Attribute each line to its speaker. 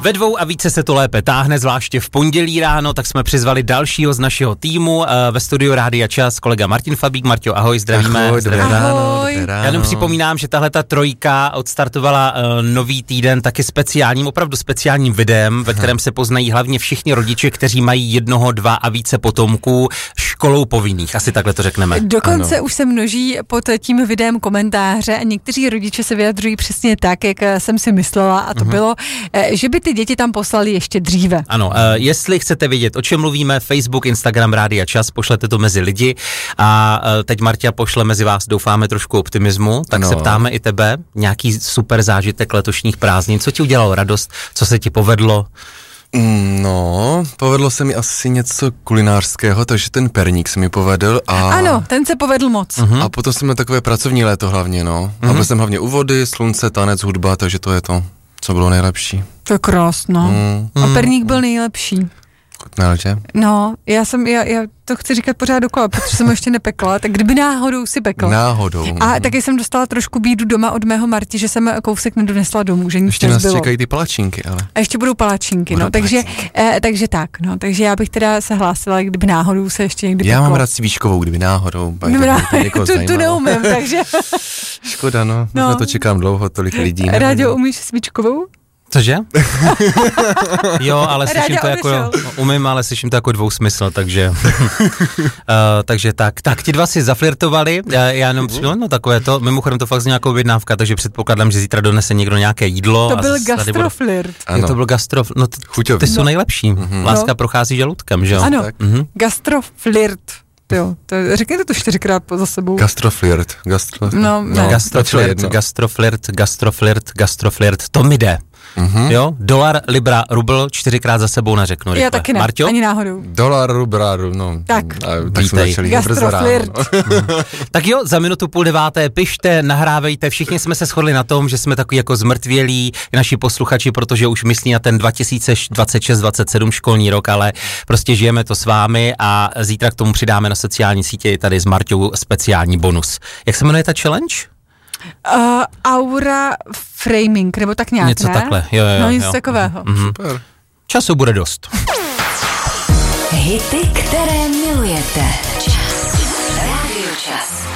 Speaker 1: Ve 2 a více se to lépe táhne, zvláště v pondělí ráno, tak jsme přizvali dalšího z našeho týmu ve studiu Rádia Čas, kolega Martin Fabík. Marťo, ahoj, zdravíme.
Speaker 2: Ahoj, dobré ráno.
Speaker 1: Já jenom připomínám, že tahle ta trojka odstartovala nový týden taky speciálním, opravdu speciálním videem, ve kterém se poznají hlavně všichni rodiče, kteří mají 1, 2 a více potomků školou povinných, asi takhle to řekneme.
Speaker 3: Dokonce už se množí pod tím videem komentáře a někteří rodiče se vyjadřují přesně tak, jak jsem si myslela, a to bylo, že by ty děti tam poslali ještě dříve.
Speaker 1: Ano, jestli chcete vědět, o čem mluvíme, Facebook, Instagram, Rádia Čas, pošlete to mezi lidi a teď Marťa pošle mezi vás, doufáme, trošku optimismu, tak se ptáme i tebe, nějaký super zážitek letošních prázdnin, co ti udělalo radost, co se ti povedlo?
Speaker 2: No, povedlo se mi asi něco kulinářského, takže ten perník se mi povedl.
Speaker 3: Ano, ten se povedl moc.
Speaker 2: A potom jsme takové pracovní léto hlavně, no. A byl jsem hlavně u vody, slunce, tanec, hudba, takže to je to, co bylo nejlepší.
Speaker 3: To je krásno. A perník byl nejlepší.
Speaker 2: Nelže?
Speaker 3: No, já to chci říkat pořád dokola, protože jsem ho ještě nepekla, tak kdyby náhodou si pekla.
Speaker 2: Náhodou.
Speaker 3: A taky jsem dostala trošku bídu doma od mého Marti, že jsem kousek nedonesla domů, že nic
Speaker 2: ještě
Speaker 3: nezbylo.
Speaker 2: nás čekají ty palačinky, ale.
Speaker 3: A ještě budou palačinky, takže tak, no, takže já bych teda se hlásila, kdyby náhodou se ještě někdy peklo.
Speaker 2: Já mám rád svíčkovou, kdyby náhodou.
Speaker 3: Tu neumím, takže.
Speaker 2: Škoda, no. Na to čekám dlouho, tolik lidí.
Speaker 3: Rádio, umíš svíčkovou?
Speaker 1: Cože? Jo, ale slyším to jako, umím, ale slyším to jako dvousmysl, takže takže tak. Tak, ti dva si zaflirtovali, já jenom, no takové to, mimochodem to fakt z nějakou objednávka, takže předpokládám, že zítra donese někdo nějaké jídlo.
Speaker 3: To byl gastroflirt.
Speaker 1: To byl no ty jsou nejlepší. Láska prochází žaludkem, že jo?
Speaker 3: Ano, gastroflirt. Jo, řekněte to 4krát za sebou.
Speaker 2: Gastroflirt.
Speaker 1: Gastroflirt, to mi jde. Jo, dolar, libra, rubl, 4krát za sebou neřeknu.
Speaker 3: Já taky ne,
Speaker 1: Marťo?
Speaker 3: ani náhodou.
Speaker 2: Dolar, rubra, no.
Speaker 3: Tak
Speaker 2: jsme začali
Speaker 3: gastroflirt.
Speaker 1: Tak jo, za 8:30 pište, nahrávejte, všichni jsme se shodli na tom, že jsme takový jako zmrtvělí naši posluchači, protože už myslí na ten 2026-27 školní rok, ale prostě žijeme to s vámi a zítra k tomu přidáme na sociální sítě tady s Marťou speciální bonus. Jak se jmenuje ta challenge?
Speaker 3: Aura framing, nebo tak nějak,
Speaker 1: něco
Speaker 3: ne?
Speaker 1: Takhle, jo.
Speaker 3: No něco takového.
Speaker 2: Super.
Speaker 1: Času bude dost.
Speaker 4: Hity, které milujete. Čas. Rádio Čas.